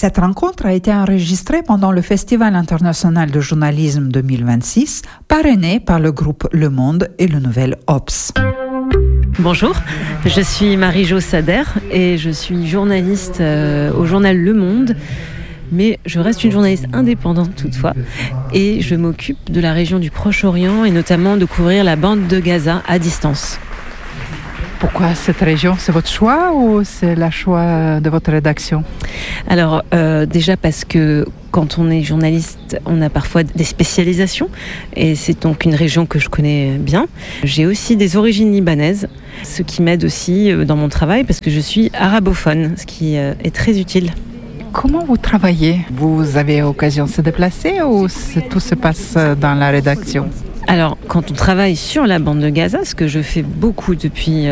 Cette rencontre a été enregistrée pendant le Festival international de journalisme 2026, parrainé par le groupe Le Monde et le Nouvel Obs. Bonjour, je suis Marie-Jo Sader et je suis journaliste au journal Le Monde. Mais je reste une journaliste indépendante toutefois et je m'occupe de la région du Proche-Orient et notamment de couvrir la bande de Gaza à distance. Pourquoi cette région? C'est votre choix ou c'est le choix de votre rédaction? Alors déjà parce que quand on est journaliste, on a parfois des spécialisations et c'est donc une région que je connais bien. J'ai aussi des origines libanaises, ce qui m'aide aussi dans mon travail parce que je suis arabophone, ce qui est très utile. Comment vous travaillez? Vous avez l'occasion de se déplacer ou tout se passe dans la rédaction? Alors, quand on travaille sur la bande de Gaza, ce que je fais beaucoup depuis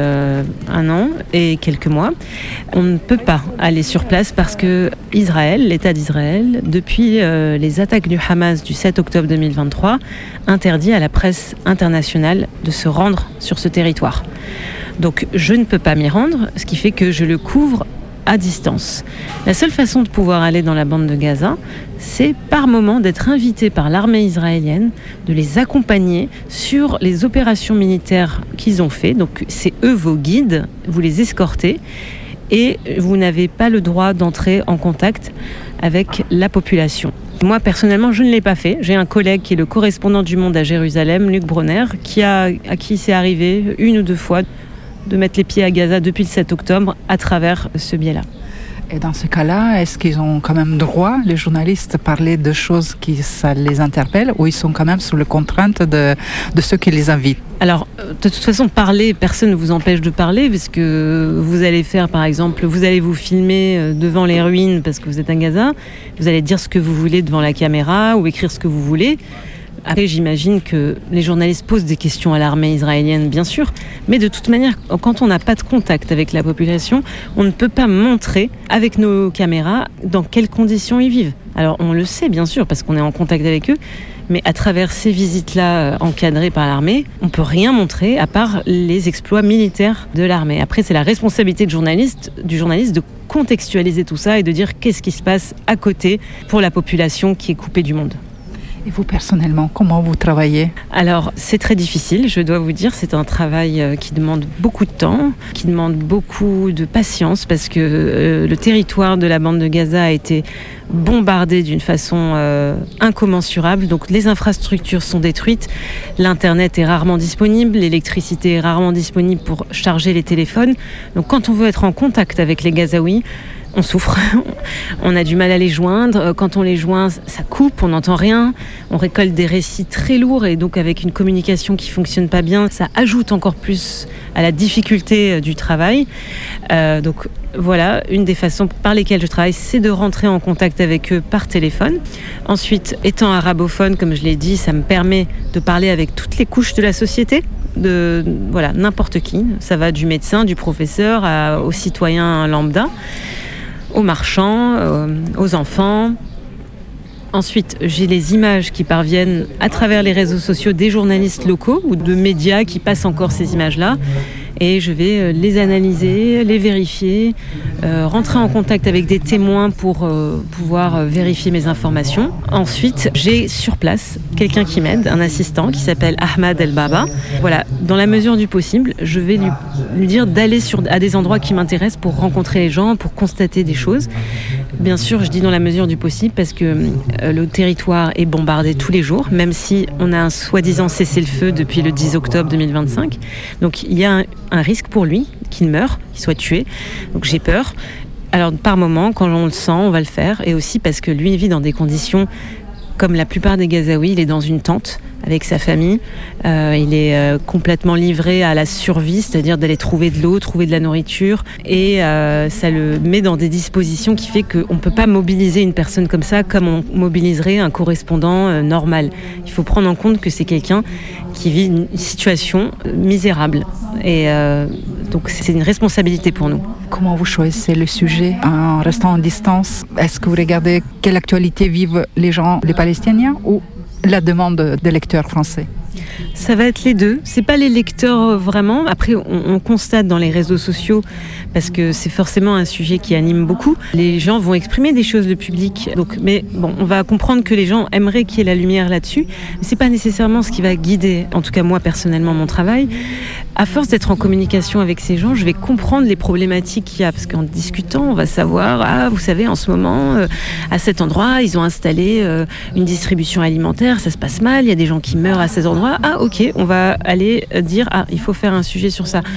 1 an et quelques mois, on ne peut pas aller sur place parce que Israël, l'État d'Israël, depuis les attaques du Hamas du 7 octobre 2023, interdit à la presse internationale de se rendre sur ce territoire. Donc, je ne peux pas m'y rendre, ce qui fait que je le couvre à distance. La seule façon de pouvoir aller dans la bande de Gaza, c'est par moment d'être invité par l'armée israélienne, de les accompagner sur les opérations militaires qu'ils ont fait. Donc c'est eux vos guides, vous les escortez et vous n'avez pas le droit d'entrer en contact avec la population. Moi, personnellement, je ne l'ai pas fait. J'ai un collègue qui est le correspondant du Monde à Jérusalem, Luc Bronner, à qui c'est arrivé 1 ou 2 fois de mettre les pieds à Gaza depuis le 7 octobre à travers ce biais-là. Et dans ce cas-là, est-ce qu'ils ont quand même droit, les journalistes, de parler de choses qui ça les interpelle ou ils sont quand même sous les contraintes de ceux qui les invitent? Alors, de toute façon, parler, personne ne vous empêche de parler parce que vous allez faire, par exemple, vous allez vous filmer devant les ruines parce que vous êtes à Gaza, vous allez dire ce que vous voulez devant la caméra ou écrire ce que vous voulez. Après, j'imagine que les journalistes posent des questions à l'armée israélienne, bien sûr, mais de toute manière, quand on n'a pas de contact avec la population, on ne peut pas montrer avec nos caméras dans quelles conditions ils vivent. Alors, on le sait, bien sûr, parce qu'on est en contact avec eux, mais à travers ces visites-là encadrées par l'armée, on ne peut rien montrer à part les exploits militaires de l'armée. Après, c'est la responsabilité du journaliste de contextualiser tout ça et de dire qu'est-ce qui se passe à côté pour la population qui est coupée du monde. Et vous, personnellement, comment vous travaillez? Alors, c'est très difficile, je dois vous dire. C'est un travail qui demande beaucoup de temps, qui demande beaucoup de patience, parce que le territoire de la bande de Gaza a été bombardé d'une façon incommensurable. Donc, les infrastructures sont détruites, l'Internet est rarement disponible, l'électricité est rarement disponible pour charger les téléphones. Donc, quand on veut être en contact avec les Gazaouis, on souffre, on a du mal à les joindre. Quand on les joint, ça coupe, on n'entend rien. On récolte des récits très lourds et donc avec une communication qui ne fonctionne pas bien, ça ajoute encore plus à la difficulté du travail. Donc voilà, une des façons par lesquelles je travaille, c'est de rentrer en contact avec eux par téléphone. Ensuite, étant arabophone, comme je l'ai dit, ça me permet de parler avec toutes les couches de la société. De n'importe qui. Ça va du médecin, du professeur aux citoyens lambda, aux marchands, aux enfants. Ensuite, j'ai les images qui parviennent à travers les réseaux sociaux des journalistes locaux ou de médias qui passent encore ces images-là. Et je vais les analyser, les vérifier, rentrer en contact avec des témoins pour pouvoir vérifier mes informations. Ensuite, j'ai sur place quelqu'un qui m'aide, un assistant qui s'appelle Ahmad El Baba. Voilà, dans la mesure du possible, je vais lui dire d'aller à des endroits qui m'intéressent pour rencontrer les gens, pour constater des choses. Bien sûr, je dis dans la mesure du possible parce que le territoire est bombardé tous les jours, même si on a un soi-disant cessez-le-feu depuis le 10 octobre 2025. Donc il y a un risque pour lui qu'il meure, qu'il soit tué. Donc j'ai peur. Alors par moment, quand on le sent, on va le faire. Et aussi parce que lui, il vit dans des conditions comme la plupart des Gazaouis. Il est dans une tente avec sa famille. Il est complètement livré à la survie, c'est-à-dire d'aller trouver de l'eau, trouver de la nourriture. Et ça le met dans des dispositions qui fait qu'on ne peut pas mobiliser une personne comme ça comme on mobiliserait un correspondant normal. Il faut prendre en compte que c'est quelqu'un qui vit une situation misérable. Et donc c'est une responsabilité pour nous. Comment vous choisissez le sujet en restant en distance? Est-ce que vous regardez quelle actualité vivent les gens, les Palestiniens, ou la demande des lecteurs français? Ça va être les deux. C'est pas les lecteurs vraiment. Après, on constate dans les réseaux sociaux, parce que c'est forcément un sujet qui anime beaucoup. Les gens vont exprimer des choses, le public. Donc, mais bon, on va comprendre que les gens aimeraient qu'il y ait la lumière là-dessus. Mais c'est pas nécessairement ce qui va guider, en tout cas moi personnellement, mon travail. À force d'être en communication avec ces gens, je vais comprendre les problématiques qu'il y a, parce qu'en discutant, on va savoir, vous savez, en ce moment, à cet endroit, ils ont installé une distribution alimentaire, ça se passe mal, il y a des gens qui meurent à cet endroit. Ok, on va aller dire, il faut faire un sujet sur ça.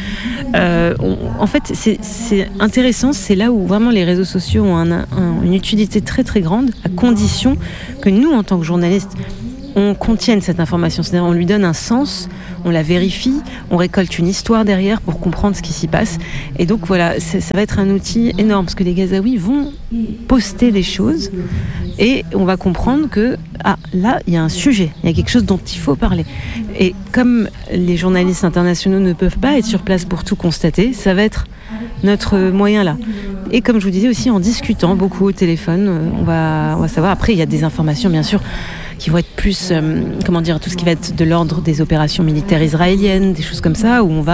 En fait, c'est intéressant, c'est là où vraiment les réseaux sociaux ont une utilité très très grande, à condition que nous, en tant que journalistes, on contienne cette information, c'est-à-dire on lui donne un sens, on la vérifie, on récolte une histoire derrière pour comprendre ce qui s'y passe. Et donc voilà, ça va être un outil énorme, parce que les Gazaouis vont poster des choses et on va comprendre que là, il y a un sujet, il y a quelque chose dont il faut parler. Et comme les journalistes internationaux ne peuvent pas être sur place pour tout constater, ça va être notre moyen là. Et comme je vous disais aussi, en discutant beaucoup au téléphone, on va savoir. Après, il y a des informations, bien sûr, qui vont être plus, tout ce qui va être de l'ordre des opérations militaires israéliennes, des choses comme ça, où on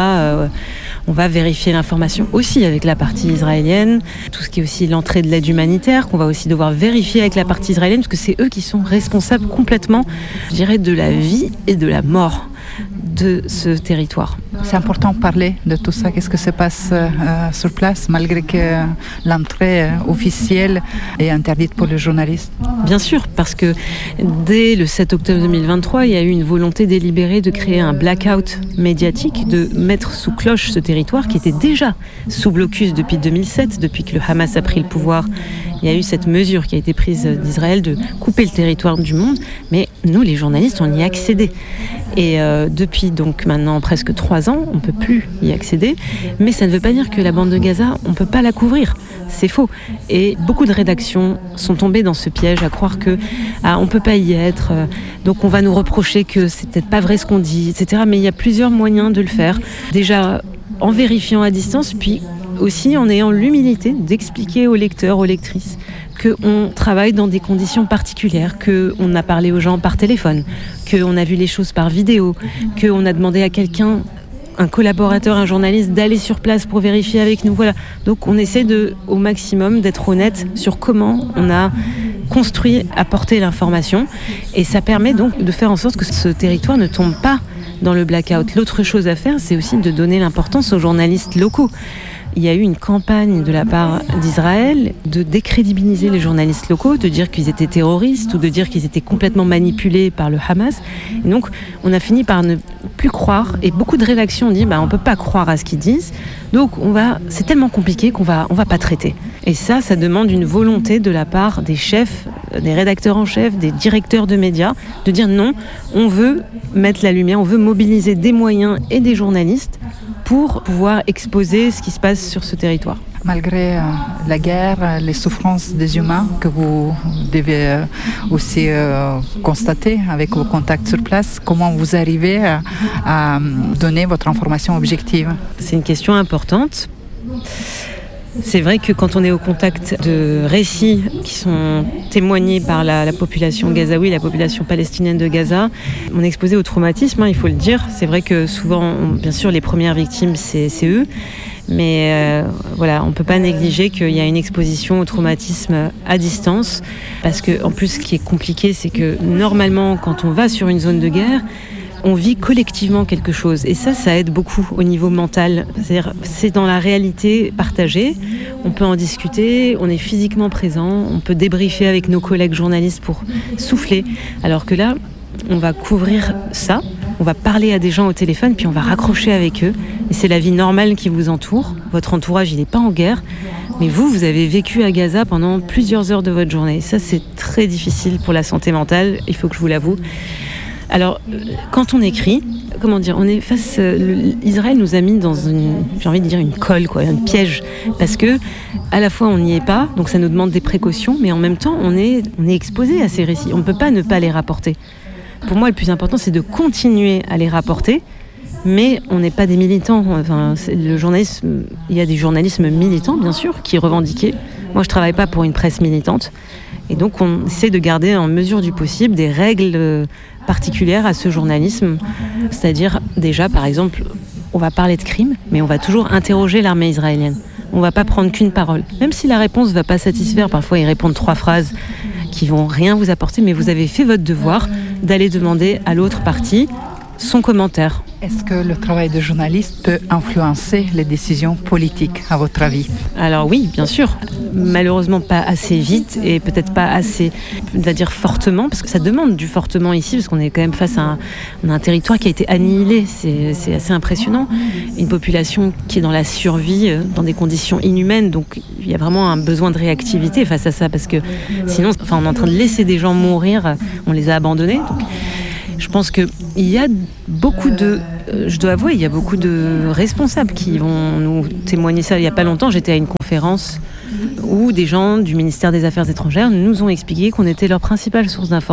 va vérifier l'information aussi avec la partie israélienne, tout ce qui est aussi l'entrée de l'aide humanitaire, qu'on va aussi devoir vérifier avec la partie israélienne, parce que c'est eux qui sont responsables complètement, je dirais, de la vie et de la mort de ce territoire. C'est important de parler de tout ça. Qu'est-ce que se passe sur place, malgré que l'entrée officielle est interdite pour les journalistes? Bien sûr, parce que dès le 7 octobre 2023, il y a eu une volonté délibérée de créer un blackout médiatique, de mettre sous cloche ce territoire qui était déjà sous blocus depuis 2007, depuis que le Hamas a pris le pouvoir. Il y a eu cette mesure qui a été prise d'Israël de couper le territoire du monde, mais nous, les journalistes, on y accédait. Et depuis donc maintenant presque 3 ans, on ne peut plus y accéder, mais ça ne veut pas dire que la bande de Gaza, on ne peut pas la couvrir. C'est faux. Et beaucoup de rédactions sont tombées dans ce piège à croire que on ne peut pas y être, donc on va nous reprocher que c'est peut-être pas vrai ce qu'on dit, etc. Mais il y a plusieurs moyens de le faire. Déjà en vérifiant à distance, puis aussi en ayant l'humilité d'expliquer aux lecteurs, aux lectrices, qu'on travaille dans des conditions particulières, qu'on a parlé aux gens par téléphone, qu'on a vu les choses par vidéo, qu'on a demandé à quelqu'un, un collaborateur, un journaliste, d'aller sur place pour vérifier avec nous. Voilà. Donc on essaie au maximum d'être honnête sur comment on a construit, apporté l'information. Et ça permet donc de faire en sorte que ce territoire ne tombe pas dans le blackout. L'autre chose à faire, c'est aussi de donner l'importance aux journalistes locaux. Il y a eu une campagne de la part d'Israël de décrédibiliser les journalistes locaux, de dire qu'ils étaient terroristes ou de dire qu'ils étaient complètement manipulés par le Hamas. Et donc, on a fini par ne plus croire. Et beaucoup de rédactions ont dit on ne peut pas croire à ce qu'ils disent. Donc, c'est tellement compliqué qu'on va pas traiter. Et ça demande une volonté de la part des chefs, des rédacteurs en chef, des directeurs de médias, de dire non, on veut mettre la lumière, on veut mobiliser des moyens et des journalistes pour pouvoir exposer ce qui se passe sur ce territoire. Malgré la guerre, les souffrances des humains que vous devez aussi constater avec vos contacts sur place, comment vous arrivez à donner votre information objective? C'est une question importante. C'est vrai que quand on est au contact de récits qui sont témoignés par la population gazaoui, la population palestinienne de Gaza, on est exposé au traumatisme, il faut le dire. C'est vrai que souvent, bien sûr, les premières victimes, c'est eux. Mais on ne peut pas négliger qu'il y a une exposition au traumatisme à distance. Parce que, en plus, ce qui est compliqué, c'est que normalement, quand on va sur une zone de guerre, on vit collectivement quelque chose. Et ça aide beaucoup au niveau mental. C'est-à-dire, c'est dans la réalité partagée. On peut en discuter, on est physiquement présent, on peut débriefer avec nos collègues journalistes pour souffler. Alors que là, on va couvrir ça, on va parler à des gens au téléphone, puis on va raccrocher avec eux. Et c'est la vie normale qui vous entoure. Votre entourage, il n'est pas en guerre. Mais vous avez vécu à Gaza pendant plusieurs heures de votre journée. Ça, c'est très difficile pour la santé mentale, il faut que je vous l'avoue. Alors, quand on écrit, on est face... Israël nous a mis dans une colle, un piège. Parce que, à la fois, on n'y est pas, donc ça nous demande des précautions, mais en même temps, on est exposé à ces récits. On ne peut pas ne pas les rapporter. Pour moi, le plus important, c'est de continuer à les rapporter, mais on n'est pas des militants. Le journalisme, il y a des journalismes militants, bien sûr, qui revendiquaient. Moi, je ne travaille pas pour une presse militante. Et donc on essaie de garder en mesure du possible des règles particulières à ce journalisme. C'est-à-dire déjà, par exemple, on va parler de crimes, mais on va toujours interroger l'armée israélienne. On ne va pas prendre qu'une parole. Même si la réponse ne va pas satisfaire, parfois ils répondent 3 phrases qui ne vont rien vous apporter, mais vous avez fait votre devoir d'aller demander à l'autre partie son commentaire. Est-ce que le travail de journaliste peut influencer les décisions politiques, à votre avis? Alors oui, bien sûr. Malheureusement pas assez vite et peut-être pas assez, on va dire fortement, parce que ça demande du fortement ici, parce qu'on est quand même face à un territoire qui a été annihilé. C'est assez impressionnant. Une population qui est dans la survie, dans des conditions inhumaines. Donc il y a vraiment un besoin de réactivité face à ça, parce que sinon, on est en train de laisser des gens mourir, on les a abandonnés. Donc, je pense qu'il y a beaucoup je dois avouer, il y a beaucoup de responsables qui vont nous témoigner ça. Il n'y a pas longtemps, j'étais à une conférence où des gens du ministère des Affaires étrangères nous ont expliqué qu'on était leur principale source d'information.